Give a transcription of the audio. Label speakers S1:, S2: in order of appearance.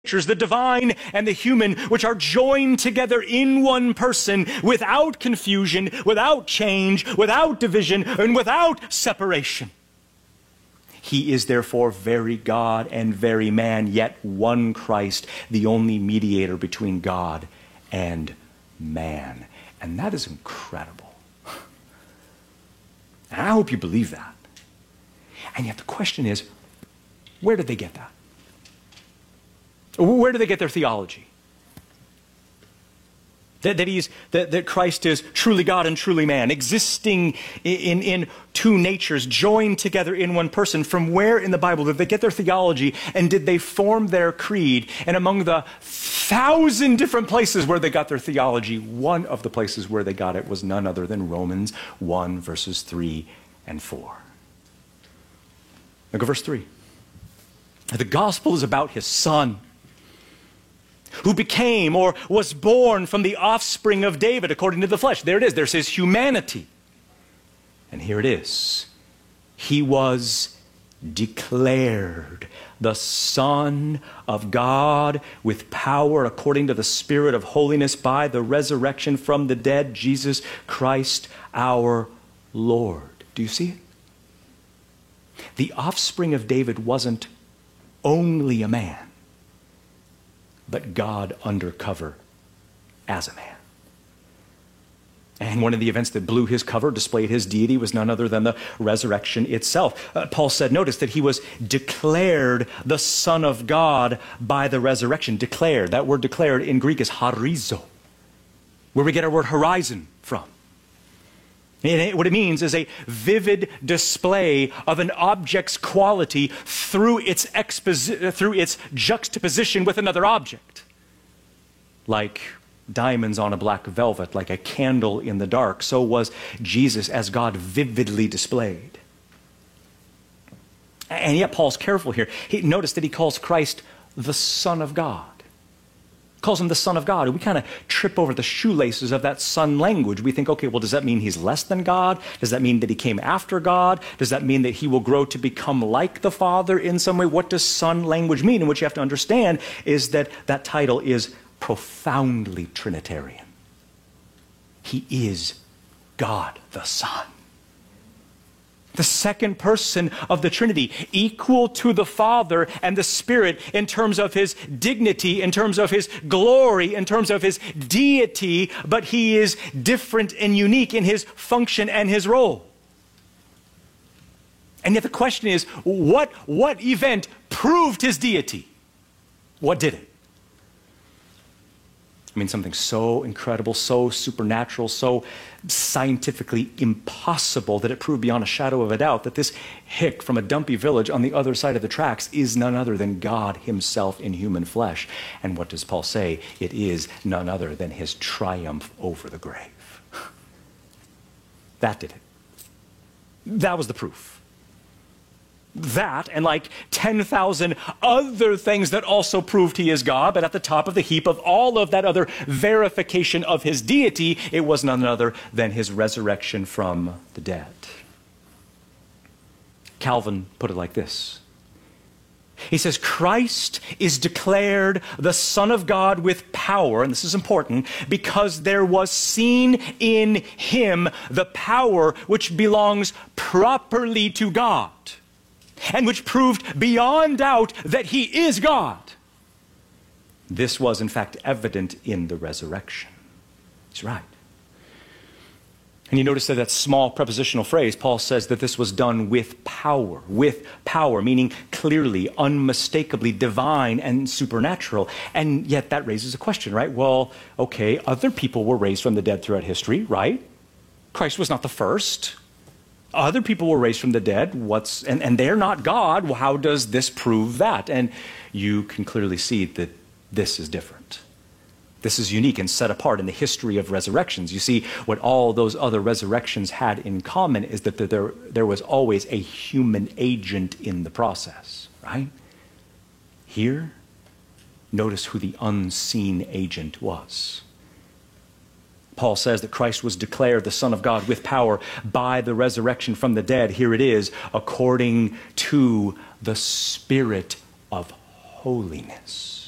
S1: natures, the divine and the human, which are joined together in one person without confusion, without change, without division, and without separation. He is therefore very God and very man, yet one Christ, the only mediator between God and man. And that is incredible. And I hope you believe that. And yet the question is, where did they get that? Where do they get their theology? That Christ is truly God and truly man, existing in two natures, joined together in one person. From where in the Bible did they get their theology, and did they form their creed? And among the 1,000 different places where they got their theology, one of the places where they got it was none other than Romans 1, verses 3 and 4. Look at verse 3. The gospel is about his Son, who became or was born from the offspring of David according to the flesh. There it is. There's his humanity. And here it is. He was declared the Son of God with power according to the Spirit of holiness by the resurrection from the dead, Jesus Christ our Lord. Do you see it? The offspring of David wasn't only a man, but God undercover as a man. And one of the events that blew his cover, displayed his deity, was none other than the resurrection itself. Paul said, notice that he was declared the Son of God by the resurrection. Declared. That word declared in Greek is harizo, where we get our word horizon from. And what it means is a vivid display of an object's quality through its juxtaposition with another object. Like diamonds on a black velvet, like a candle in the dark, so was Jesus as God vividly displayed. And yet Paul's careful here. Notice that he calls Christ the Son of God. Calls him the Son of God. And we kind of trip over the shoelaces of that Son language. We think, okay, well, does that mean he's less than God? Does that mean that he came after God? Does that mean that he will grow to become like the Father in some way? What does Son language mean? And what you have to understand is that that title is profoundly Trinitarian. He is God the Son, the second person of the Trinity, equal to the Father and the Spirit in terms of his dignity, in terms of his glory, in terms of his deity, but he is different and unique in his function and his role. And yet the question is, what event proved his deity? What did it? I mean, something so incredible, so supernatural, so scientifically impossible that it proved beyond a shadow of a doubt that this hick from a dumpy village on the other side of the tracks is none other than God himself in human flesh. And what does Paul say? It is none other than his triumph over the grave. That did it. That was the proof. That and like 10,000 other things that also proved he is God, but at the top of the heap of all of that other verification of his deity, it was none other than his resurrection from the dead. Calvin put it like this. He says, Christ is declared the Son of God with power, and this is important, because there was seen in him the power which belongs properly to God, and which proved beyond doubt that he is God. This was, in fact, evident in the resurrection. He's right. And you notice that small prepositional phrase, Paul says that this was done with power, meaning clearly, unmistakably divine and supernatural. And yet that raises a question, right? Well, okay, other people were raised from the dead throughout history, right? Christ was not the first. Other people were raised from the dead, and they're not God. Well, how does this prove that? And you can clearly see that this is different. This is unique and set apart in the history of resurrections. You see, what all those other resurrections had in common is that there was always a human agent in the process, right? Here, notice who the unseen agent was. Paul says that Christ was declared the Son of God with power by the resurrection from the dead. Here it is, according to the Spirit of holiness.